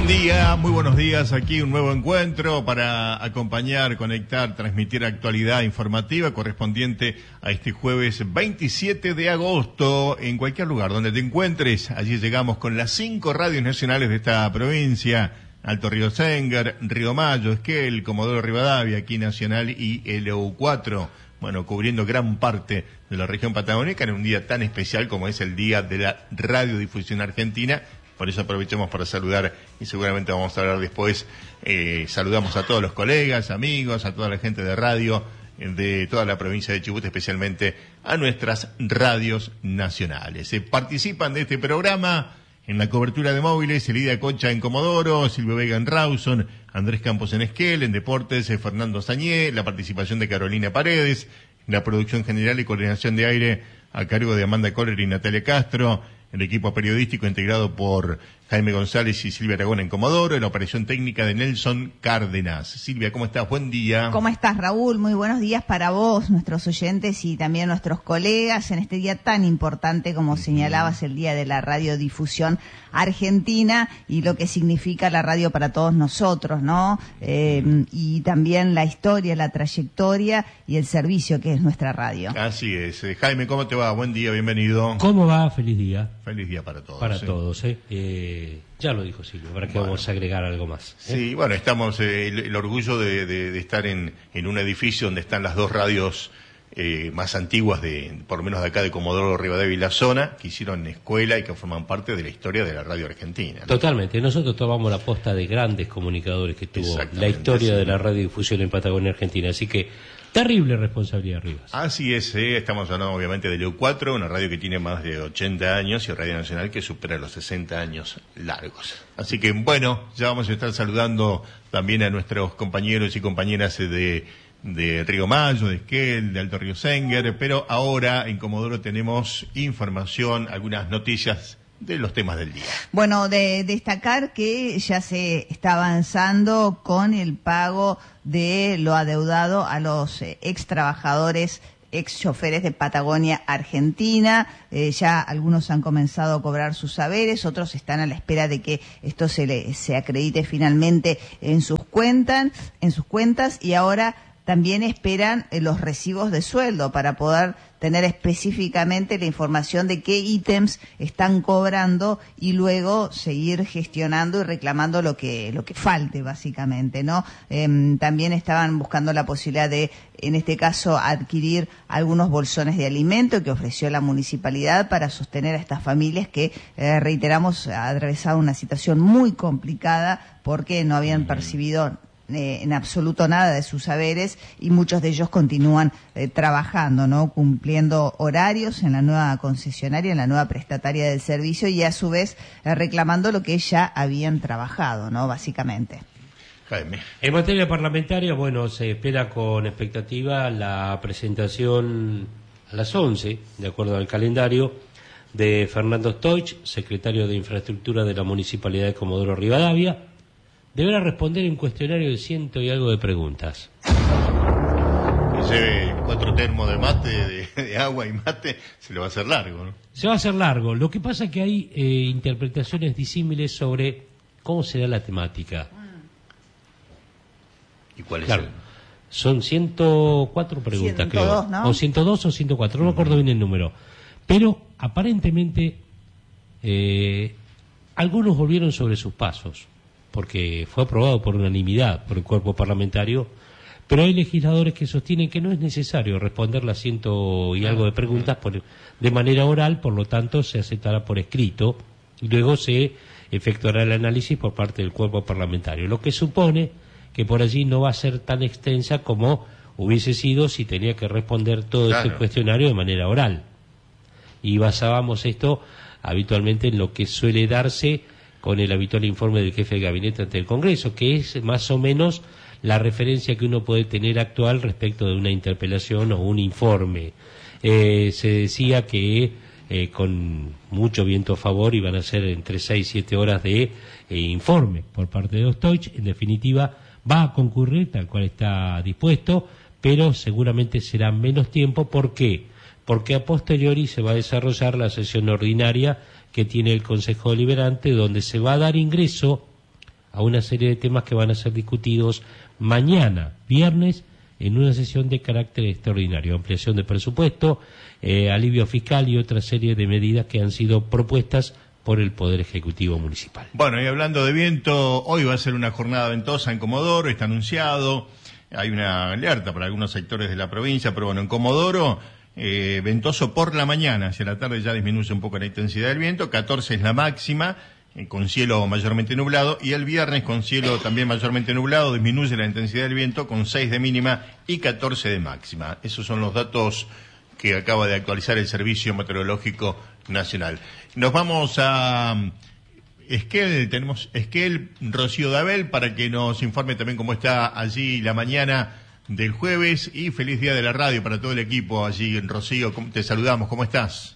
día, muy buenos días. Aquí un nuevo encuentro para acompañar, conectar, transmitir actualidad informativa correspondiente a este jueves 27 de agosto. En cualquier lugar donde te encuentres, allí llegamos con las 5 radios nacionales de esta provincia: Alto Río Sengar, Río Mayo, Esquel, Comodoro Rivadavia, aquí Nacional y LU4. Bueno, cubriendo gran parte de la región patagónica en un día tan especial como es el Día de la Radiodifusión Argentina. Por eso aprovechamos para saludar, y seguramente vamos a hablar después. Saludamos a todos los colegas, amigos, a toda la gente de radio de toda la provincia de Chubut, especialmente a nuestras radios nacionales. Participan de este programa en la cobertura de móviles: Elida Concha en Comodoro, Silvio Vega en Rawson, Andrés Campos en Esquel, en Deportes Fernando Sañé, la participación de Carolina Paredes, la producción general y coordinación de aire a cargo de Amanda Coller y Natalia Castro, el equipo periodístico integrado por Jaime González y Silvia Aragón en Comodoro, en la operación técnica de Nelson Cárdenas. Silvia, ¿cómo estás? Buen día. ¿Cómo estás, Raúl? Muy buenos días para vos, nuestros oyentes y también nuestros colegas en este día tan importante, como señalabas, el Día de la Radiodifusión Argentina y lo que significa la radio para todos nosotros, ¿no? Y también la historia, la trayectoria y el servicio que es nuestra radio. Así es. Jaime, ¿cómo te va? Buen día, bienvenido. ¿Cómo va? Feliz día. Feliz día para todos. Para todos, ya lo dijo Silvio, ¿para qué vamos a agregar algo más? Sí, bueno, estamos el orgullo de estar en un edificio donde están las dos radios más antiguas, por lo menos de acá de Comodoro Rivadavia y la zona, que hicieron escuela y que forman parte de la historia de la radio argentina, ¿no? Totalmente, nosotros tomamos la posta de grandes comunicadores que tuvo la historia de la radiodifusión en Patagonia Argentina, así que terrible responsabilidad, Rivas. Así es, estamos hablando obviamente de LU4, una radio que tiene más de 80 años y Radio Nacional que supera los 60 años largos. Así que bueno, ya vamos a estar saludando también a nuestros compañeros y compañeras de Río Mayo, de Esquel, de Alto Río Sengar, pero ahora en Comodoro tenemos información, algunas noticias de los temas del día. Bueno, de destacar que ya se está avanzando con el pago de lo adeudado a los ex trabajadores, ex choferes de Patagonia Argentina. Ya algunos han comenzado a cobrar sus saberes, otros están a la espera de que esto se acredite finalmente en sus cuentas, y ahora también esperan los recibos de sueldo para poder tener específicamente la información de qué ítems están cobrando y luego seguir gestionando y reclamando lo que falte, básicamente, ¿no? También estaban buscando la posibilidad de, en este caso, adquirir algunos bolsones de alimento que ofreció la municipalidad para sostener a estas familias que, reiteramos, atravesaban una situación muy complicada porque no habían percibido en absoluto nada de sus saberes y muchos de ellos continúan trabajando, ¿no? Cumpliendo horarios en la nueva concesionaria, en la nueva prestataria del servicio y a su vez reclamando lo que ya habían trabajado, ¿no? Básicamente. Jaime. En materia parlamentaria, bueno, se espera con expectativa la presentación a las 11, de acuerdo al calendario, de Fernando Stoich, secretario de Infraestructura de la Municipalidad de Comodoro Rivadavia. Deberá responder un cuestionario de 100 y algo de preguntas. Ese 4 termos de mate, de agua y mate, se le va a hacer largo, ¿no? Se va a hacer largo. Lo que pasa es que hay interpretaciones disímiles sobre cómo será la temática. ¿Y cuál es? Claro, son 104 preguntas, 102, creo. ¿no? O 102 o 104, no me acuerdo bien el número. Pero aparentemente algunos volvieron sobre sus pasos, porque fue aprobado por unanimidad por el cuerpo parlamentario, pero hay legisladores que sostienen que no es necesario responder las 100 y algo de preguntas de manera oral, por lo tanto se aceptará por escrito y luego se efectuará el análisis por parte del cuerpo parlamentario, lo que supone que por allí no va a ser tan extensa como hubiese sido si tenía que responder todo este cuestionario de manera oral. Y basábamos esto habitualmente en lo que suele darse con el habitual informe del jefe de gabinete ante el Congreso, que es más o menos la referencia que uno puede tener actual respecto de una interpelación o un informe. Se decía que con mucho viento a favor iban a ser entre 6 y 7 horas de informe por parte de Stoich. En definitiva, va a concurrir tal cual está dispuesto, pero seguramente será menos tiempo. ¿Por qué? Porque a posteriori se va a desarrollar la sesión ordinaria que tiene el Consejo Deliberante, donde se va a dar ingreso a una serie de temas que van a ser discutidos mañana, viernes, en una sesión de carácter extraordinario, ampliación de presupuesto, alivio fiscal y otra serie de medidas que han sido propuestas por el Poder Ejecutivo Municipal. Bueno, y hablando de viento, hoy va a ser una jornada ventosa en Comodoro, está anunciado, hay una alerta para algunos sectores de la provincia, pero bueno, en Comodoro, ventoso por la mañana, hacia la tarde ya disminuye un poco la intensidad del viento, 14 es la máxima, con cielo mayormente nublado, y el viernes con cielo también mayormente nublado, disminuye la intensidad del viento con 6 de mínima y 14 de máxima. Esos son los datos que acaba de actualizar el Servicio Meteorológico Nacional. Nos vamos a Esquel, tenemos Esquel, Rocío Dabel, para que nos informe también cómo está allí la mañana del jueves, y feliz día de la radio para todo el equipo allí en Rocío. Te saludamos, ¿cómo estás?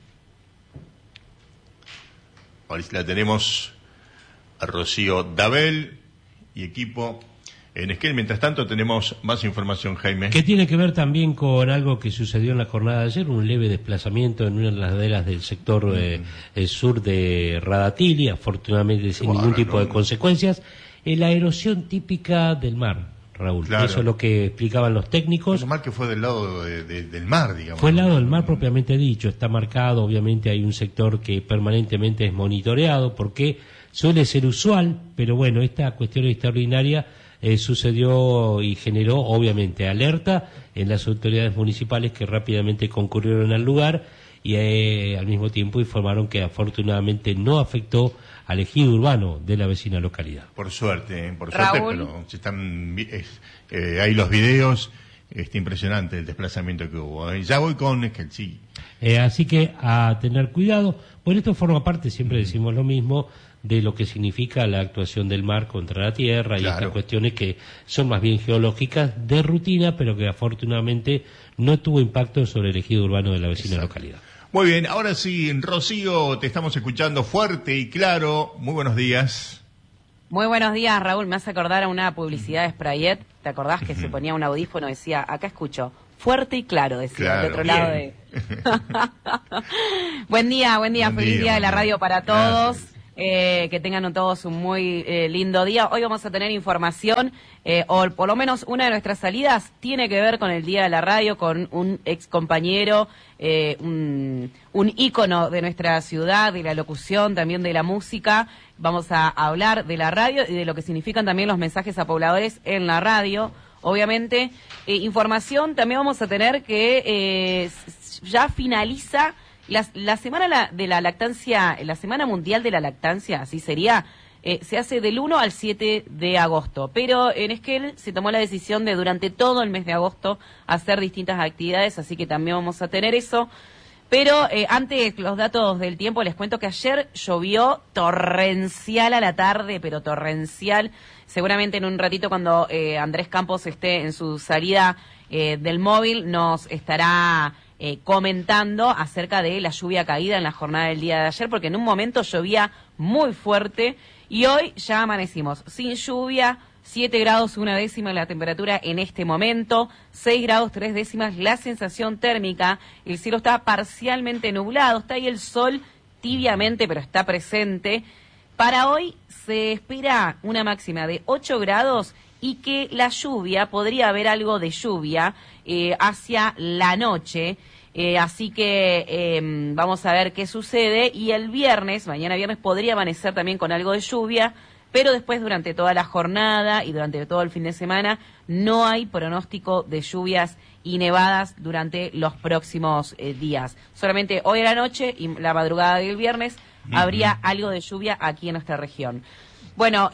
Ahora la tenemos a Rocío Dabel y equipo en Esquel. Mientras tanto tenemos más información, Jaime. Que tiene que ver también con algo que sucedió en la jornada de ayer, un leve desplazamiento en una de las laderas del sector sur de Radatili, afortunadamente sin ningún tipo de consecuencias. La erosión típica del mar, Raúl. Claro. Eso es lo que explicaban los técnicos. Menos mal que fue del lado del mar, digamos. Fue el lado del mar propiamente dicho, está marcado, obviamente hay un sector que permanentemente es monitoreado, porque suele ser usual, pero bueno, esta cuestión extraordinaria sucedió y generó obviamente alerta en las autoridades municipales, que rápidamente concurrieron al lugar y al mismo tiempo informaron que afortunadamente no afectó al ejido urbano de la vecina localidad. Por suerte, Raúl. pero se están hay los videos, impresionante el desplazamiento que hubo. Ya voy con Esquel, sí. Así que a tener cuidado. Bueno, esto forma parte, siempre decimos lo mismo, de lo que significa la actuación del mar contra la tierra, y estas cuestiones que son más bien geológicas de rutina, pero que afortunadamente no tuvo impacto sobre el ejido urbano de la vecina localidad. Muy bien, ahora sí, en Rocío te estamos escuchando fuerte y claro. Muy buenos días. Muy buenos días, Raúl. Me hace acordar a una publicidad de Sprayet. ¿Te acordás que se ponía un audífono y decía, acá escucho, fuerte y claro, decía, Claro, del otro lado bien. Buen día, Buen feliz día, día de la buen radio día. para todos. Gracias. Que tengan todos un muy lindo día. Hoy vamos a tener información, o por lo menos una de nuestras salidas tiene que ver con el Día de la Radio, con un ex compañero, un ícono de nuestra ciudad, de la locución, también de la música. Vamos a hablar de la radio y de lo que significan también los mensajes a pobladores en la radio. Obviamente, información también vamos a tener que ya finaliza la semana de la lactancia, la Semana Mundial de la Lactancia, así sería, se hace del 1 al 7 de agosto. Pero en Esquel se tomó la decisión de durante todo el mes de agosto hacer distintas actividades, así que también vamos a tener eso. Pero antes, los datos del tiempo, les cuento que ayer llovió torrencial a la tarde, pero torrencial. Seguramente en un ratito, cuando Andrés Campos esté en su salida del móvil, nos estará comentando acerca de la lluvia caída en la jornada del día de ayer, porque en un momento llovía muy fuerte y hoy ya amanecimos sin lluvia. 7 grados 1 décima la temperatura en este momento, 6 grados 3 décimas la sensación térmica, el cielo está parcialmente nublado, está ahí el sol tibiamente, pero está presente. Para hoy se espera una máxima de 8 grados y que la lluvia, podría haber algo de lluvia hacia la noche. Así que vamos a ver qué sucede. Y el viernes, mañana viernes, podría amanecer también con algo de lluvia, pero después durante toda la jornada y durante todo el fin de semana no hay pronóstico de lluvias y nevadas durante los próximos días. Solamente hoy a la noche y la madrugada del viernes habría algo de lluvia aquí en nuestra región. Bueno,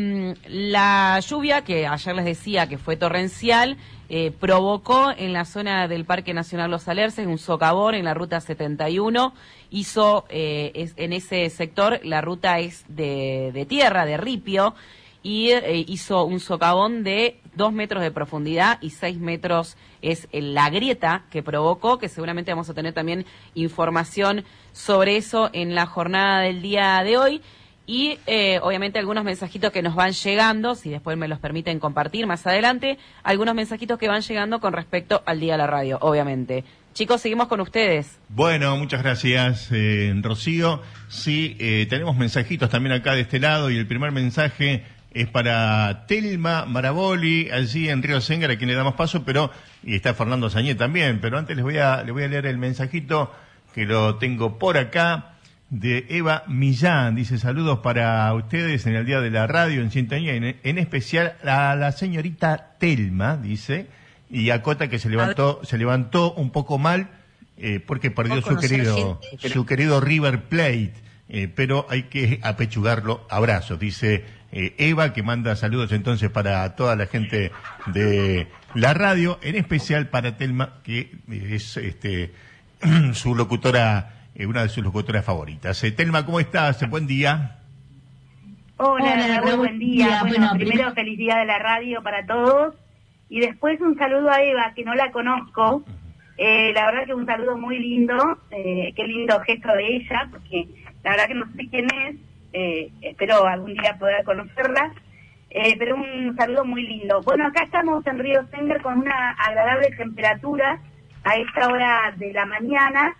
la lluvia, que ayer les decía que fue torrencial, provocó en la zona del Parque Nacional Los Alerces un socavón en la ruta 71. Hizo, en ese sector, la ruta es de tierra, de ripio, y hizo un socavón de 2 metros de profundidad y 6 metros es la grieta que provocó, que seguramente vamos a tener también información sobre eso en la jornada del día de hoy. Y obviamente algunos mensajitos que nos van llegando, si después me los permiten compartir más adelante, algunos mensajitos que van llegando con respecto al Día de la Radio, obviamente. Chicos, seguimos con ustedes. Bueno, muchas gracias, Rocío. Sí, tenemos mensajitos también acá de este lado y el primer mensaje es para Telma Maraboli, allí en Río Sengar, a quien le damos paso, y está Fernando Sañé también, pero antes le voy a leer el mensajito que lo tengo por acá, de Eva Millán. Dice: saludos para ustedes en el Día de la Radio en Sintonía, en especial a la señorita Telma, dice, y acota que se levantó un poco mal porque perdió su querido River Plate, pero hay que apechugarlo. Abrazos, dice Eva, que manda saludos entonces para toda la gente de la radio, en especial para Telma, que es su locutora, una de sus locutoras favoritas. Telma, ¿cómo estás? Buen día. Hola, muy buen día. Bueno, primero feliz día de la radio para todos, y después un saludo a Eva, que no la conozco. La verdad que un saludo muy lindo, qué lindo gesto de ella, porque la verdad que no sé quién es, espero algún día poder conocerla, pero un saludo muy lindo. Bueno, acá estamos en Río Sengar con una agradable temperatura a esta hora de la mañana,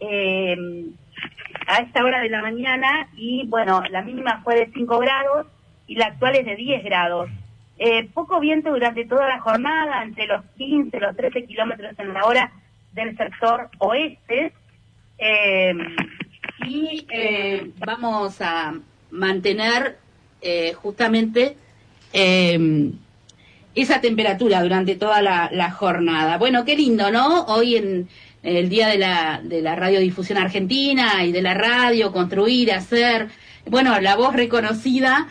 y bueno, la mínima fue de 5 grados y la actual es de 10 grados. Poco viento durante toda la jornada, entre los 15 y los 13 kilómetros en la hora del sector oeste, y vamos a mantener justamente esa temperatura durante toda la jornada. Bueno, qué lindo, ¿no? Hoy en el Día de la Radiodifusión Argentina y de la radio, construir, hacer, bueno, la voz reconocida,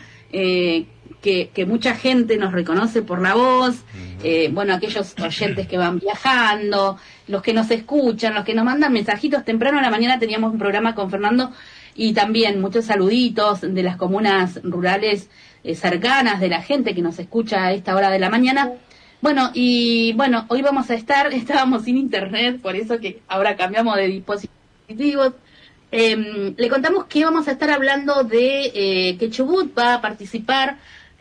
que mucha gente nos reconoce por la voz, bueno, aquellos oyentes que van viajando, los que nos escuchan, los que nos mandan mensajitos. Temprano en la mañana teníamos un programa con Fernando y también muchos saluditos de las comunas rurales cercanas, de la gente que nos escucha a esta hora de la mañana. Bueno, y bueno, hoy estábamos sin internet, por eso que ahora cambiamos de dispositivos. Le contamos que vamos a estar hablando de que Chubut va a participar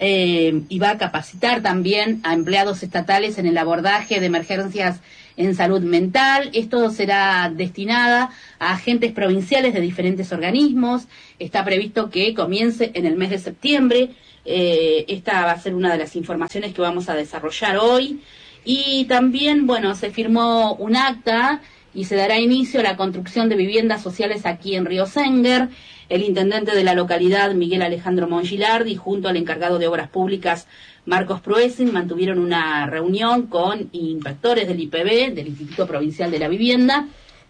y va a capacitar también a empleados estatales en el abordaje de emergencias en salud mental. Esto será destinada a agentes provinciales de diferentes organismos. Está previsto que comience en el mes de septiembre. Esta va a ser una de las informaciones que vamos a desarrollar hoy. Y también, bueno, se firmó un acta y se dará inicio a la construcción de viviendas sociales aquí en Río Sengar. El intendente de la localidad, Miguel Alejandro Mongilardi, junto al encargado de Obras Públicas, Marcos Proesin, mantuvieron una reunión con inspectores del IPB, del Instituto Provincial de la Vivienda,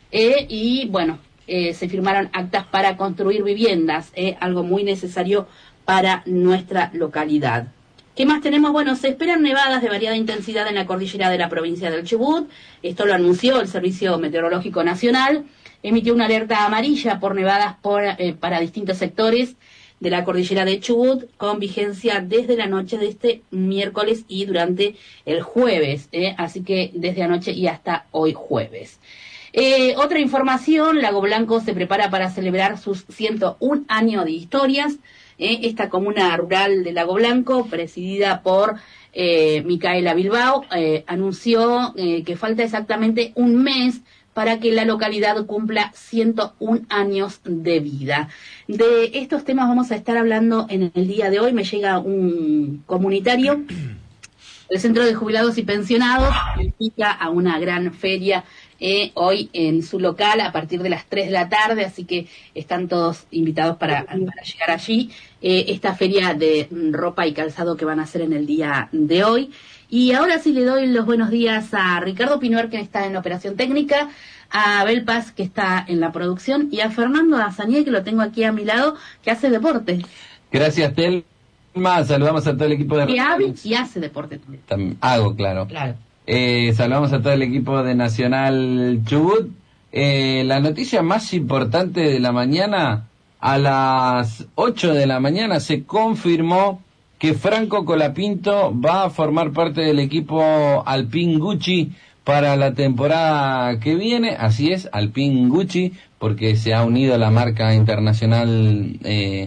y bueno, se firmaron actas para construir viviendas, algo muy necesario para nuestra localidad. ¿Qué más tenemos? Bueno, se esperan nevadas de variada intensidad en la cordillera de la provincia del Chubut. Esto lo anunció el Servicio Meteorológico Nacional. Emitió una alerta amarilla por nevadas para distintos sectores de la cordillera de Chubut, con vigencia desde la noche de este miércoles y durante el jueves, así que desde anoche y hasta hoy jueves. Otra información: Lago Blanco se prepara para celebrar sus 101 años de historias. Esta comuna rural de Lago Blanco, presidida por Micaela Bilbao, anunció que falta exactamente un mes para que la localidad cumpla 101 años de vida. De estos temas vamos a estar hablando en el día de hoy. Me llega un comunitario del Centro de Jubilados y Pensionados, que invita a una gran feria hoy en su local a partir de las 3 de la tarde, así que están todos invitados para llegar allí. Esta feria de ropa y calzado que van a hacer en el día de hoy. Y ahora sí le doy los buenos días a Ricardo Pinuer, que está en la operación técnica, a Abel Paz, que está en la producción, y a Fernando Azañé, que lo tengo aquí a mi lado, que hace deporte. Gracias, Telma. Saludamos a todo el equipo de... Y hace deporte también. Hago, claro. Saludamos a todo el equipo de Nacional Chubut. La noticia más importante de la mañana: a las 8 de la mañana se confirmó que Franco Colapinto va a formar parte del equipo Alpine Gucci para la temporada que viene. Así es, Alpine Gucci, porque se ha unido la marca internacional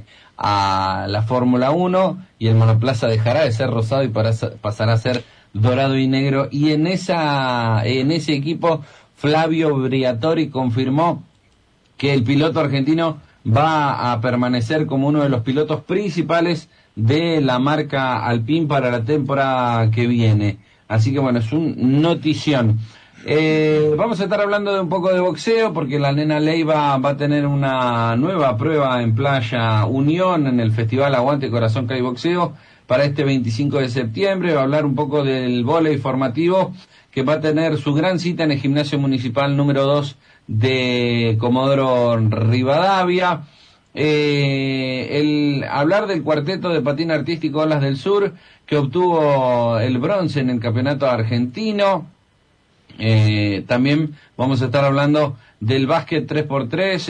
a la Fórmula 1, y el monoplaza dejará de ser rosado y pasará a ser dorado y negro, y en ese equipo Flavio Briatore confirmó que el piloto argentino va a permanecer como uno de los pilotos principales de la marca Alpine para la temporada que viene. Así que bueno, es un notición. Vamos a estar hablando de un poco de boxeo porque la nena Leiva va a tener una nueva prueba en Playa Unión en el Festival Aguante Corazón Kai Boxeo para este 25 de septiembre. Va a hablar un poco del vóley formativo que va a tener su gran cita en el Gimnasio Municipal número 2 de Comodoro Rivadavia. Hablar del cuarteto de patín artístico Olas del Sur que obtuvo el bronce en el campeonato argentino. También vamos a estar hablando del básquet 3x3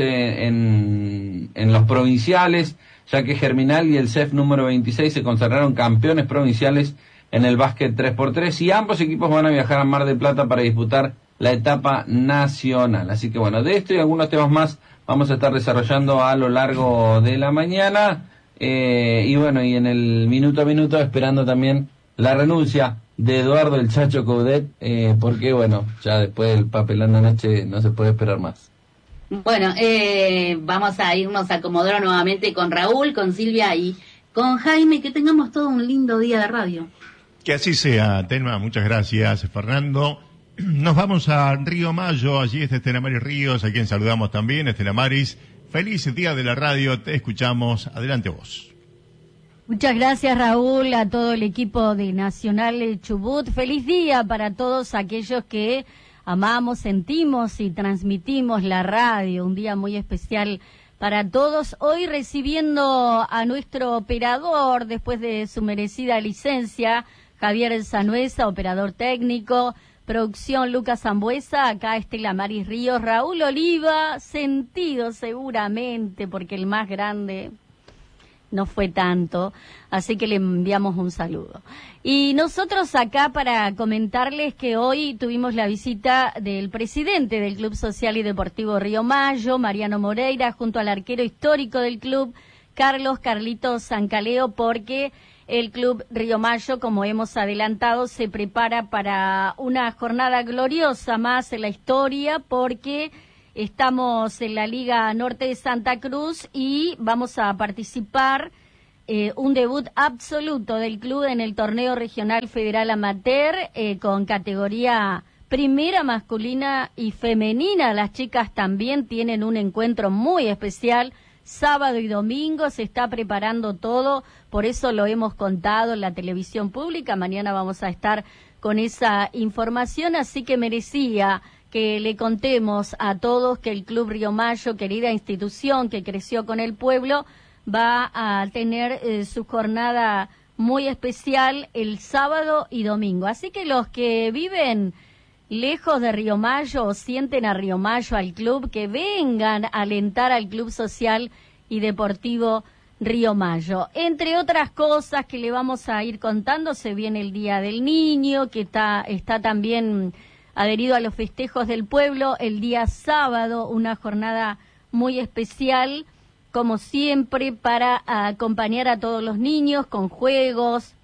en los provinciales, ya que Germinal y el CEF número 26 se consagraron campeones provinciales en el básquet 3x3 y ambos equipos van a viajar a Mar del Plata para disputar la etapa nacional. Así que bueno, de esto y algunos temas más vamos a estar desarrollando a lo largo de la mañana y bueno, y en el minuto a minuto esperando también la renuncia de Eduardo el Chacho Coudet, porque bueno, ya después del papelón de anoche no se puede esperar más. Bueno, vamos a irnos a Comodoro nuevamente con Raúl, con Silvia y con Jaime, que tengamos todo un lindo día de radio. Que así sea, Telma, muchas gracias, Fernando. Nos vamos a Río Mayo, allí está Estela Maris Ríos, a quien saludamos también. Estela Maris, feliz día de la radio, te escuchamos, adelante vos. Muchas gracias, Raúl, a todo el equipo de Nacional Chubut. Feliz día para todos aquellos que amamos, sentimos y transmitimos la radio. Un día muy especial para todos. Hoy recibiendo a nuestro operador, después de su merecida licencia, Javier Sanuesa, operador técnico, producción Lucas Zambuesa, acá Estela Maris Ríos, Raúl Oliva, sentido seguramente, porque el más grande no fue tanto, así que le enviamos un saludo. Y nosotros acá para comentarles que hoy tuvimos la visita del presidente del Club Social y Deportivo Río Mayo, Mariano Moreira, junto al arquero histórico del club, Carlitos Zancaleo, porque el Club Río Mayo, como hemos adelantado, se prepara para una jornada gloriosa más en la historia, porque estamos en la Liga Norte de Santa Cruz y vamos a participar un debut absoluto del club en el torneo regional federal amateur con categoría primera masculina y femenina. Las chicas también tienen un encuentro muy especial. Sábado y domingo se está preparando todo, por eso lo hemos contado en la televisión pública. Mañana vamos a estar con esa información, así que merecía que le contemos a todos que el Club Río Mayo, querida institución que creció con el pueblo, va a tener su jornada muy especial el sábado y domingo. Así que los que viven lejos de Río Mayo o sienten a Río Mayo, al club, que vengan a alentar al Club Social y Deportivo Río Mayo. Entre otras cosas que le vamos a ir contando, se viene el Día del Niño, que está también adherido a los festejos del pueblo. El día sábado, una jornada muy especial, como siempre, para acompañar a todos los niños con juegos,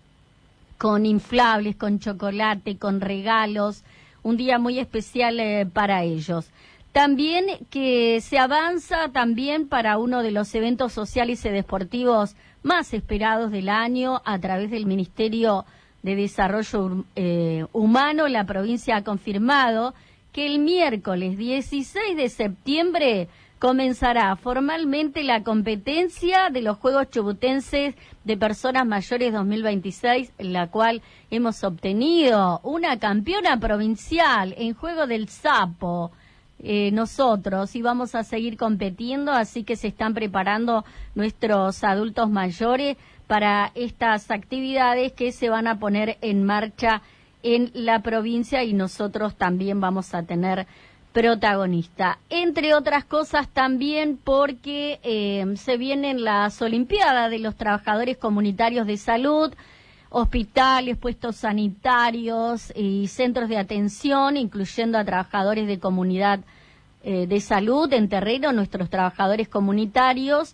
con inflables, con chocolate, con regalos. Un día muy especial para ellos. También que se avanza también para uno de los eventos sociales y deportivos más esperados del año a través del Ministerio de Desarrollo Humano. La provincia ha confirmado que el miércoles 16 de septiembre comenzará formalmente la competencia de los Juegos Chubutenses de Personas Mayores 2026, en la cual hemos obtenido una campeona provincial en Juego del Sapo, nosotros, y vamos a seguir compitiendo, así que se están preparando nuestros adultos mayores para estas actividades que se van a poner en marcha en la provincia y nosotros también vamos a tener protagonista. Entre otras cosas también porque se vienen las Olimpiadas de los Trabajadores Comunitarios de Salud, hospitales, puestos sanitarios y centros de atención, incluyendo a trabajadores de comunidad de salud en terreno. Nuestros trabajadores comunitarios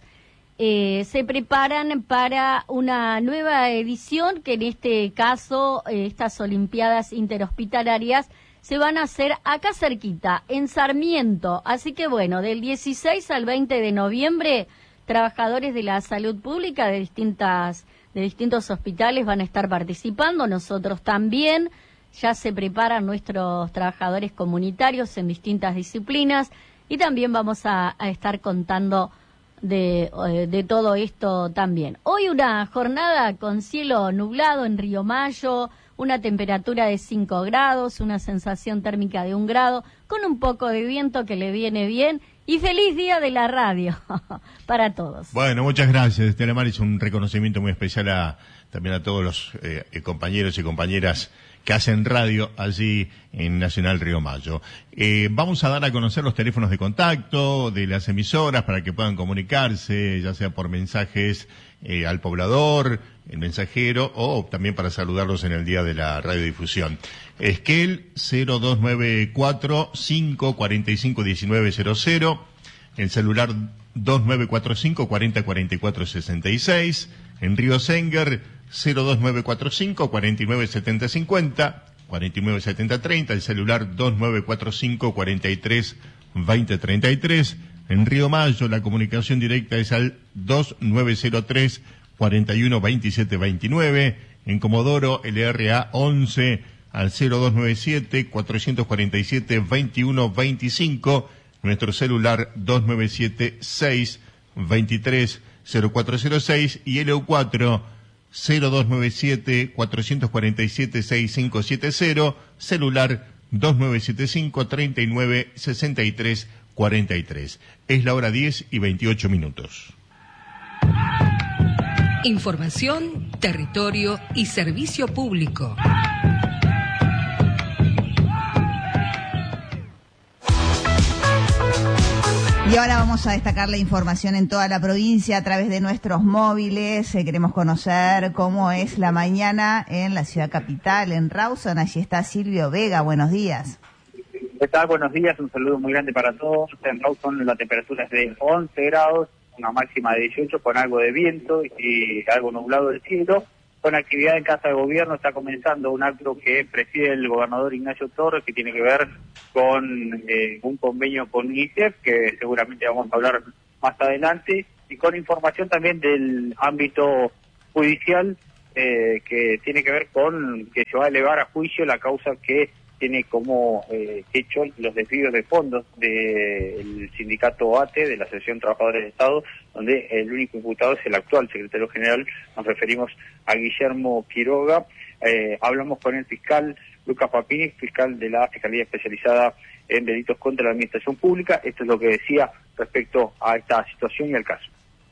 se preparan para una nueva edición, que en este caso estas Olimpiadas Interhospitalarias se van a hacer acá cerquita, en Sarmiento. Así que bueno, del 16 al 20 de noviembre, trabajadores de la salud pública de distintos hospitales van a estar participando, nosotros también. Ya se preparan nuestros trabajadores comunitarios en distintas disciplinas y también vamos a estar contando de todo esto también. Hoy una jornada con cielo nublado en Río Mayo, una temperatura de 5 grados, una sensación térmica de 1 grado, con un poco de viento que le viene bien. Y feliz día de la radio para todos. Bueno, muchas gracias, Telemaris. Un reconocimiento muy especial también a todos los compañeros y compañeras que hacen radio allí en Nacional Río Mayo. Vamos a dar a conocer los teléfonos de contacto de las emisoras para que puedan comunicarse, ya sea por mensajes al poblador, el mensajero, o también para saludarlos en el día de la radiodifusión. Esquel 0294-545-1900, el celular 2945-4044-66, en Río Senguer 02945-497050, 497030, el celular 2945-432033, en Río Mayo la comunicación directa es al 2903-412729, en Comodoro LRA 11 al 0297-447-2125, nuestro celular 2976-230406 y LU4 0297-447-6570, celular 2975-396343. Es la hora 10:28. Información, territorio y servicio público. Y ahora vamos a destacar la información en toda la provincia a través de nuestros móviles. Queremos conocer cómo es la mañana en la ciudad capital, en Rawson. Allí está Silvio Vega. Buenos días. ¿Qué tal? Buenos días. Un saludo muy grande para todos. En Rawson la temperatura es de 11 grados, una máxima de 18 con algo de viento y algo nublado el cielo. Con actividad en Casa de Gobierno está comenzando un acto que preside el gobernador Ignacio Torres, que tiene que ver con un convenio con UNICEF, que seguramente vamos a hablar más adelante, y con información también del ámbito judicial, que tiene que ver con que se va a elevar a juicio la causa que tiene como hecho los desvíos de fondos del sindicato ATE, de la Asociación de Trabajadores del Estado, donde el único imputado es el actual secretario general. Nos referimos a Guillermo Quiroga. Hablamos con el fiscal Lucas Papini, fiscal de la Fiscalía Especializada en Delitos contra la Administración Pública. Esto es lo que decía respecto a esta situación y al caso.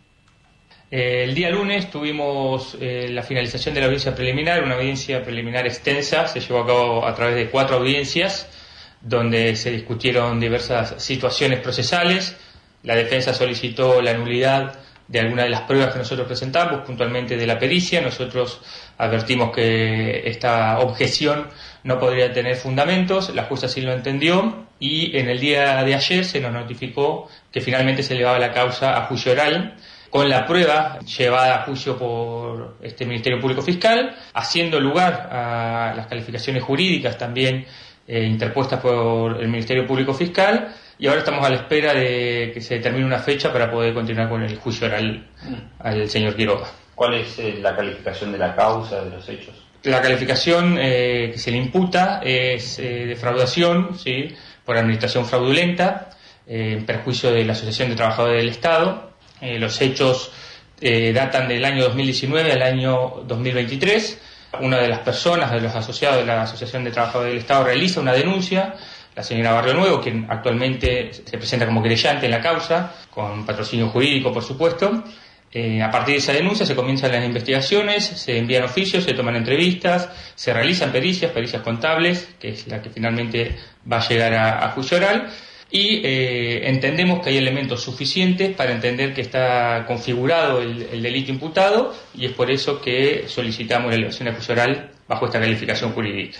El día lunes tuvimos la finalización de la audiencia preliminar, una audiencia preliminar extensa, se llevó a cabo a través de 4 audiencias, donde se discutieron diversas situaciones procesales. La defensa solicitó la nulidad de algunas de las pruebas que nosotros presentamos, puntualmente de la pericia. Nosotros advertimos que esta objeción no podría tener fundamentos, la jueza sí lo entendió, y en el día de ayer se nos notificó que finalmente se elevaba la causa a juicio oral, con la prueba llevada a juicio por este Ministerio Público Fiscal, haciendo lugar a las calificaciones jurídicas también interpuestas por el Ministerio Público Fiscal, y ahora estamos a la espera de que se determine una fecha para poder continuar con el juicio oral al señor Quiroga. ¿Cuál es la calificación de la causa, de los hechos? La calificación que se le imputa es defraudación, ¿sí?, por administración fraudulenta, en perjuicio de la Asociación de Trabajadores del Estado. Los hechos datan del año 2019 al año 2023. Una de las personas, de los asociados de la Asociación de Trabajadores del Estado, realiza una denuncia, la señora Barrio Nuevo, quien actualmente se presenta como querellante en la causa, con patrocinio jurídico, por supuesto. A partir de esa denuncia se comienzan las investigaciones, se envían oficios, se toman entrevistas, se realizan pericias contables, que es la que finalmente va a llegar a juicio oral. Y entendemos que hay elementos suficientes para entender que está configurado el delito imputado, y es por eso que solicitamos la elevación a juicio oral bajo esta calificación jurídica.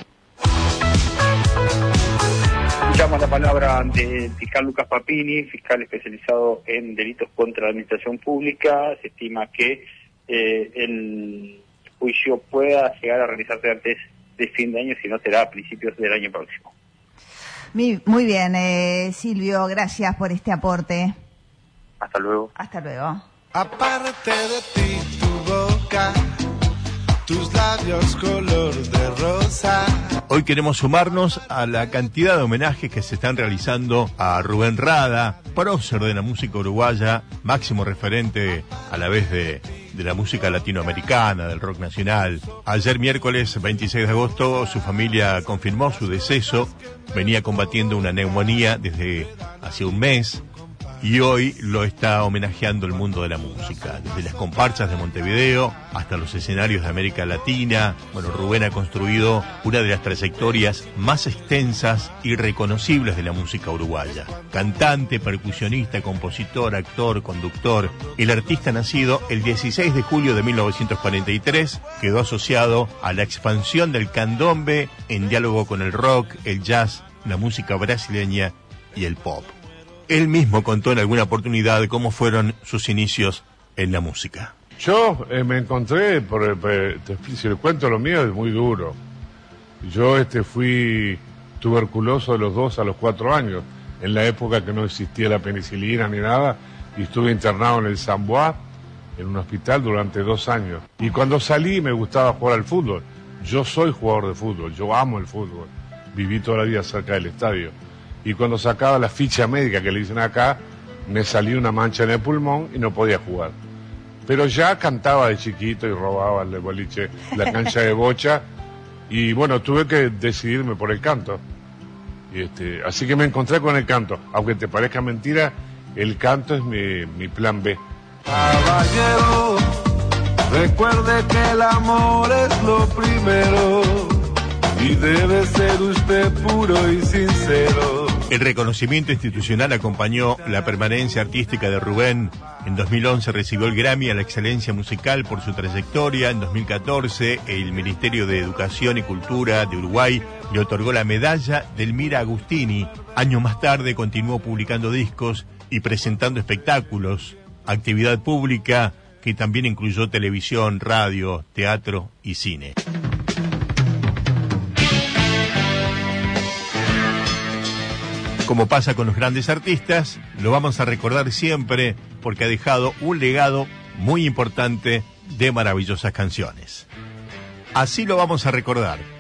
Escuchamos la palabra del fiscal Lucas Papini, fiscal especializado en delitos contra la administración pública. Se estima que el juicio pueda llegar a realizarse antes de fin de año, si no será a principios del año próximo. Muy bien, Silvio, gracias por este aporte. Hasta luego. Hasta luego. Aparte de ti, tu boca, tus labios color de rosa. Hoy queremos sumarnos a la cantidad de homenajes que se están realizando a Rubén Rada, prócer de la música uruguaya, máximo referente a la vez de la música latinoamericana, del rock nacional. Ayer miércoles 26 de agosto su familia confirmó su deceso. Venía combatiendo una neumonía desde hace un mes y hoy lo está homenajeando el mundo de la música, desde las comparsas de Montevideo hasta los escenarios de América Latina. Bueno, Rubén ha construido una de las trayectorias más extensas y reconocibles de la música uruguaya. Cantante, percusionista, compositor, actor, conductor. El artista nacido el 16 de julio de 1943 quedó asociado a la expansión del candombe en diálogo con el rock, el jazz, la música brasileña y el pop. Él mismo contó en alguna oportunidad cómo fueron sus inicios en la música. Yo me encontré, si le cuento lo mío, es muy duro. Yo fui tuberculoso de los 2 a los 4 años, en la época que no existía la penicilina ni nada, y estuve internado en el San Bois, en un hospital durante 2 años. Y cuando salí me gustaba jugar al fútbol. Yo soy jugador de fútbol, yo amo el fútbol. Viví toda la vida cerca del estadio. Y cuando sacaba la ficha médica que le dicen acá, me salió una mancha en el pulmón y no podía jugar. Pero ya cantaba de chiquito y robaba el boliche, la cancha de bocha, y bueno, tuve que decidirme por el canto. Así que me encontré con el canto. Aunque te parezca mentira, el canto es mi plan B. Caballero, recuerde que el amor es lo primero y debe ser usted puro y sincero. El reconocimiento institucional acompañó la permanencia artística de Rubén. En 2011 recibió el Grammy a la excelencia musical por su trayectoria. En 2014 el Ministerio de Educación y Cultura de Uruguay le otorgó la medalla Delmira Agustini. Años más tarde continuó publicando discos y presentando espectáculos, actividad pública que también incluyó televisión, radio, teatro y cine. Como pasa con los grandes artistas, lo vamos a recordar siempre porque ha dejado un legado muy importante de maravillosas canciones. Así lo vamos a recordar.